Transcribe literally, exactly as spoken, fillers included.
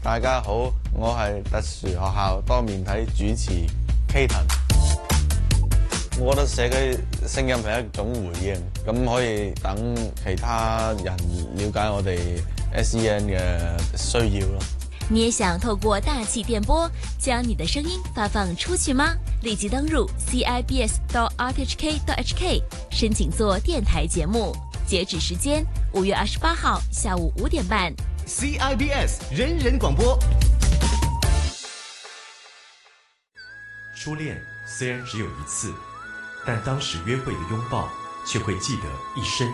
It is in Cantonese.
大家好，我係特殊學校多面體主持 Katon。我覺得社區聲音係一種回應，咁可以等其他人了解我哋 S E N 嘅需要咯。 你也想透過大氣電波將你的聲音發放出去嗎？立即登入 c i b s dot r t h k dot h k 申請做電台節目，截止時間五月二十八號下午五點半。 C I B S 人人廣播。 初戀雖然只有一次，但當時約會的擁抱卻會記得一生。